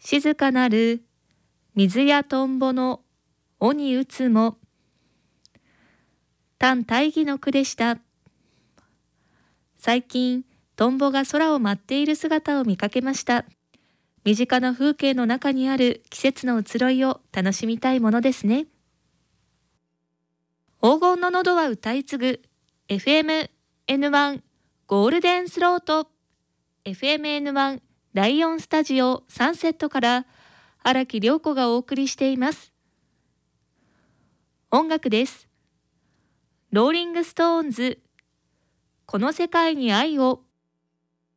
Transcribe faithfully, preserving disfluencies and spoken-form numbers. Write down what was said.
静かなる水やトンボの尾に打つも、単大義の句でした。最近、トンボが空を舞っている姿を見かけました。身近な風景の中にある季節の移ろいを楽しみたいものですね。黄金の喉は歌い継ぐ エフエムエヌワン ゴールデンスロート エフエムエヌワン ライオンスタジオサンセットから荒木涼子がお送りしています。音楽です。ローリングストーンズ、この世界に愛を。